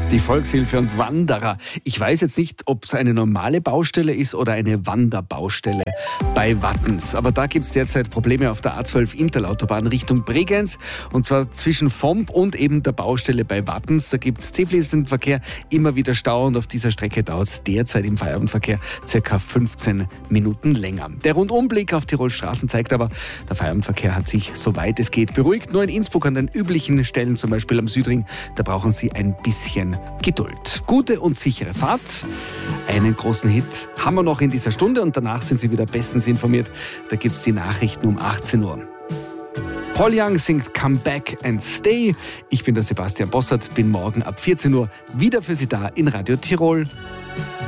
Die Volkshilfe und Wanderer. Ich weiß jetzt nicht, ob es eine normale Baustelle ist oder eine Wanderbaustelle bei Wattens. Aber da gibt es derzeit Probleme auf der A12 Interlautobahn Richtung Bregenz. Und zwar zwischen Vomp und eben der Baustelle bei Wattens. Da gibt es zähfließenden Verkehr, immer wieder Stau. Und auf dieser Strecke dauert es derzeit im Feierabendverkehr ca. 15 Minuten länger. Der Rundumblick auf Tirols Straßen zeigt aber, der Feierabendverkehr hat sich, soweit es geht, beruhigt. Nur in Innsbruck an den üblichen Stellen, zum Beispiel am Südring, da brauchen Sie ein bisschen Geduld. Gute und sichere Fahrt. Einen großen Hit haben wir noch in dieser Stunde und danach sind Sie wieder bestens informiert. Da gibt es die Nachrichten um 18 Uhr. Paul Young singt Come Back and Stay. Ich bin der Sebastian Bossert, bin morgen ab 14 Uhr wieder für Sie da in Radio Tirol.